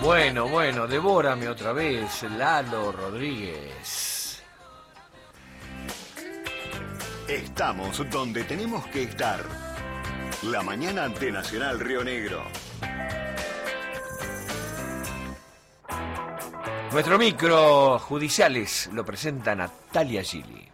Bueno, devórame otra vez, Lalo Rodríguez. Estamos donde tenemos que estar. La mañana de Nacional Río Negro. Nuestro micro judiciales lo presenta Natalia Gili.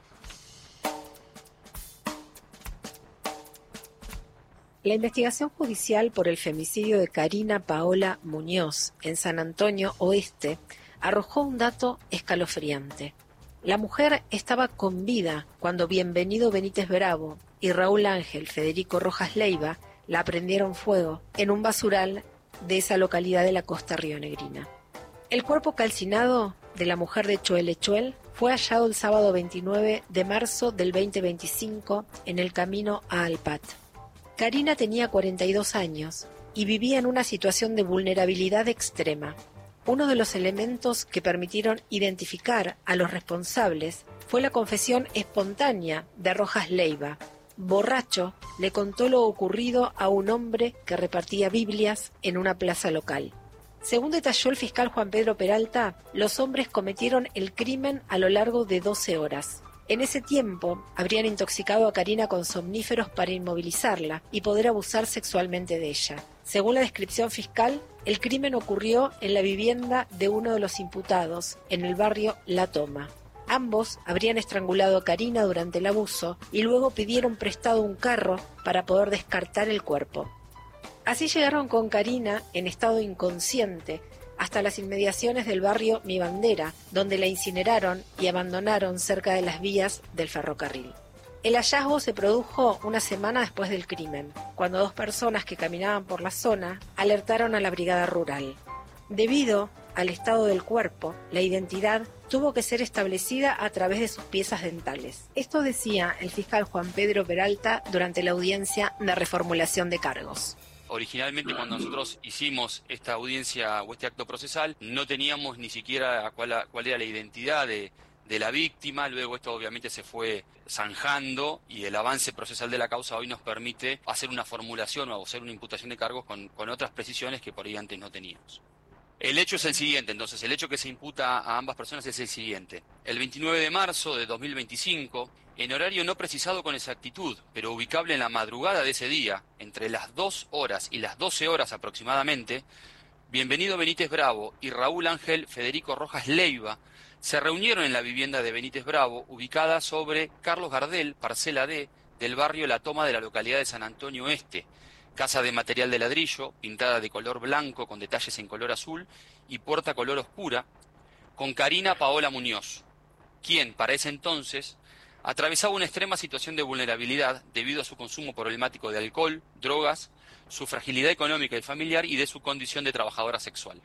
La investigación judicial por el femicidio de Karina Paola Muñoz en San Antonio Oeste arrojó un dato escalofriante. La mujer estaba con vida cuando Bienvenido Benítez Bravo y Raúl Ángel Federico Rojas Leiva la prendieron fuego en un basural de esa localidad de la costa rionegrina. El cuerpo calcinado de la mujer de Choel fue hallado el sábado 29 de marzo del 2025 en el camino a Alpat. Karina tenía 42 años y vivía en una situación de vulnerabilidad extrema. Uno de los elementos que permitieron identificar a los responsables fue la confesión espontánea de Rojas Leiva. Borracho, le contó lo ocurrido a un hombre que repartía Biblias en una plaza local. Según detalló el fiscal Juan Pedro Peralta, los hombres cometieron el crimen a lo largo de 12 horas. En ese tiempo, habrían intoxicado a Karina con somníferos para inmovilizarla y poder abusar sexualmente de ella. Según la descripción fiscal, el crimen ocurrió en la vivienda de uno de los imputados, en el barrio La Toma. Ambos habrían estrangulado a Karina durante el abuso y luego pidieron prestado un carro para poder descartar el cuerpo. Así llegaron con Karina en estado inconsciente hasta las inmediaciones del barrio Mi Bandera, donde la incineraron y abandonaron cerca de las vías del ferrocarril. El hallazgo se produjo una semana después del crimen, cuando dos personas que caminaban por la zona alertaron a la brigada rural. Debido al estado del cuerpo, la identidad tuvo que ser establecida a través de sus piezas dentales. Esto decía el fiscal Juan Pedro Peralta durante la audiencia de reformulación de cargos. Originalmente, cuando nosotros hicimos esta audiencia o este acto procesal, no teníamos ni siquiera cuál era la identidad de la víctima. Luego esto obviamente se fue zanjando y el avance procesal de la causa hoy nos permite hacer una formulación o hacer una imputación de cargos con otras precisiones que por ahí antes no teníamos. El hecho es el siguiente, entonces, el hecho que se imputa a ambas personas es el siguiente. El 29 de marzo de 2025, en horario no precisado con exactitud, pero ubicable en la madrugada de ese día, entre las 2 horas y las 12 horas aproximadamente, Bienvenido Benítez Bravo y Raúl Ángel Federico Rojas Leiva se reunieron en la vivienda de Benítez Bravo, ubicada sobre Carlos Gardel, parcela D, del barrio La Toma de la localidad de San Antonio Este. Casa de material de ladrillo, pintada de color blanco con detalles en color azul y puerta color oscura, con Karina Paola Muñoz, quien para ese entonces atravesaba una extrema situación de vulnerabilidad debido a su consumo problemático de alcohol, drogas, su fragilidad económica y familiar y de su condición de trabajadora sexual.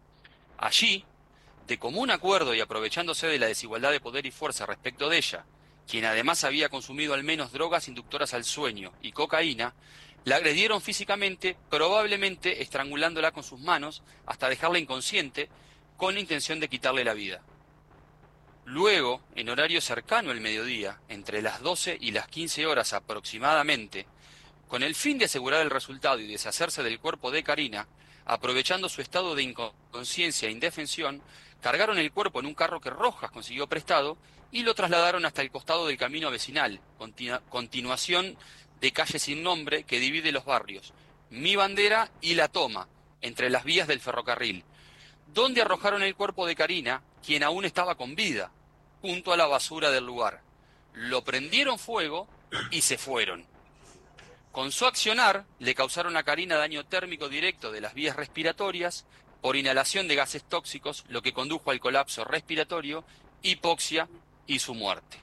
Allí, de común acuerdo y aprovechándose de la desigualdad de poder y fuerza respecto de ella, quien además había consumido al menos drogas inductoras al sueño y cocaína, la agredieron físicamente, probablemente estrangulándola con sus manos hasta dejarla inconsciente, con la intención de quitarle la vida. Luego, en horario cercano al mediodía, entre las 12 y las 15 horas aproximadamente, con el fin de asegurar el resultado y deshacerse del cuerpo de Karina, aprovechando su estado de inconsciencia e indefensión, cargaron el cuerpo en un carro que Rojas consiguió prestado y lo trasladaron hasta el costado del camino vecinal, continuación de calle sin nombre que divide los barrios Mi Bandera y La Toma, entre las vías del ferrocarril, donde arrojaron el cuerpo de Karina, quien aún estaba con vida, junto a la basura del lugar. Lo prendieron fuego y se fueron. Con su accionar, le causaron a Karina daño térmico directo de las vías respiratorias por inhalación de gases tóxicos, lo que condujo al colapso respiratorio, hipoxia y su muerte.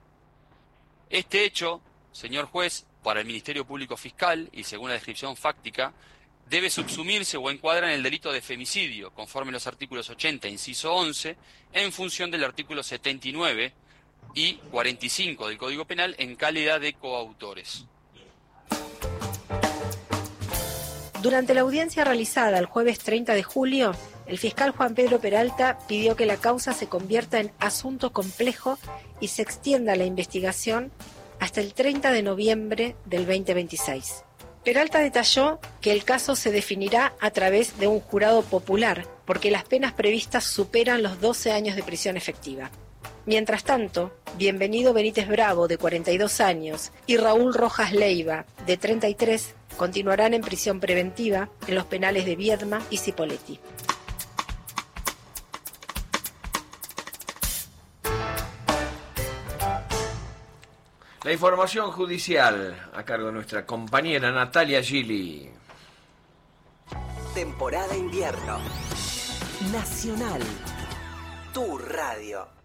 Este hecho, señor juez, para el Ministerio Público Fiscal, y según la descripción fáctica, debe subsumirse o encuadra en el delito de femicidio, conforme los artículos 80, inciso 11, en función del artículo 79 y 45 del Código Penal, en calidad de coautores. Durante la audiencia realizada el jueves 30 de julio, el fiscal Juan Pedro Peralta pidió que la causa se convierta en asunto complejo y se extienda la investigación hasta el 30 de noviembre del 2026. Peralta detalló que el caso se definirá a través de un jurado popular, porque las penas previstas superan los 12 años de prisión efectiva. Mientras tanto, Bienvenido Benítez Bravo, de 42 años, y Raúl Rojas Leiva, de 33, continuarán en prisión preventiva en los penales de Viedma y Cipolletti. La información judicial a cargo de nuestra compañera Natalia Gili. Temporada invierno. Nacional. Tu radio.